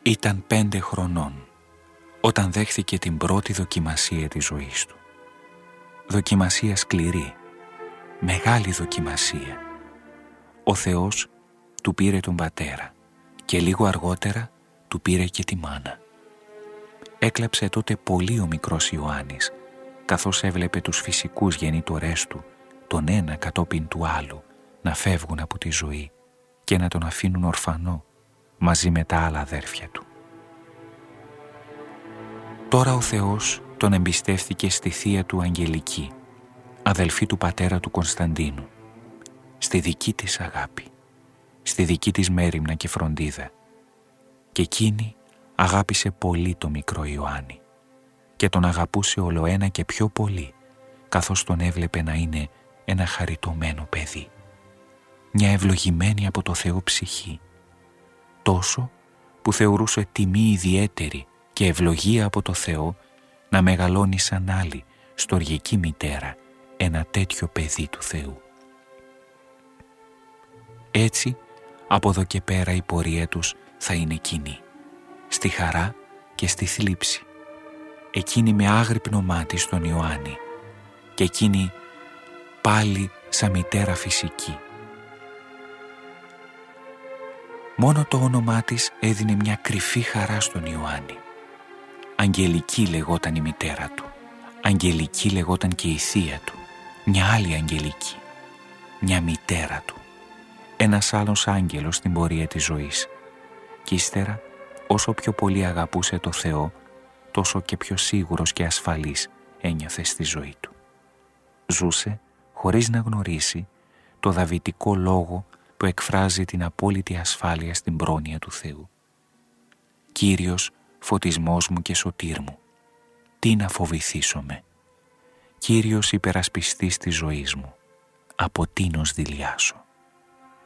Ήταν 5 χρονών όταν δέχθηκε την πρώτη δοκιμασία της ζωής του. Δοκιμασία σκληρή, μεγάλη δοκιμασία. Ο Θεός του πήρε τον πατέρα και λίγο αργότερα του πήρε και τη μάνα. Έκλαψε τότε πολύ ο μικρός Ιωάννης, καθώς έβλεπε τους φυσικούς γεννήτωρές του, τον ένα κατόπιν του άλλου, να φεύγουν από τη ζωή και να τον αφήνουν ορφανό μαζί με τα άλλα αδέρφια του. Τώρα ο Θεός τον εμπιστεύτηκε στη θεία του Αγγελική, αδελφή του πατέρα του Κωνσταντίνου, στη δική της αγάπη, στη δική της μέριμνα και φροντίδα, και εκείνη αγάπησε πολύ το μικρό Ιωάννη και τον αγαπούσε ολοένα και πιο πολύ, καθώς τον έβλεπε να είναι ένα χαριτωμένο παιδί, μια ευλογημένη από το Θεό ψυχή, τόσο που θεωρούσε τιμή ιδιαίτερη και ευλογία από το Θεό να μεγαλώνει σαν άλλη στοργική μητέρα ένα τέτοιο παιδί του Θεού. Έτσι, από εδώ και πέρα η πορεία τους θα είναι κοινή, στη χαρά και στη θλίψη, εκείνη με άγρυπνο μάτι στον Ιωάννη και εκείνη πάλι σαν μητέρα φυσική. Μόνο το όνομά της έδινε μια κρυφή χαρά στον Ιωάννη. Αγγελική λεγόταν η μητέρα του, Αγγελική λεγόταν και η θεία του, μια άλλη Αγγελική, μια μητέρα του, ένας άλλος άγγελος στην πορεία της ζωής. Κι ύστερα, όσο πιο πολύ αγαπούσε το Θεό, τόσο και πιο σίγουρος και ασφαλής ένιωθε στη ζωή του. Ζούσε, χωρίς να γνωρίσει, το δαβητικό λόγο που εκφράζει την απόλυτη ασφάλεια στην πρόνοια του Θεού. Κύριος, φωτισμός μου και σωτήρ μου, τι να φοβηθήσομαι. Κύριος υπερασπιστής της ζωής μου, από τίνος δειλιάσω.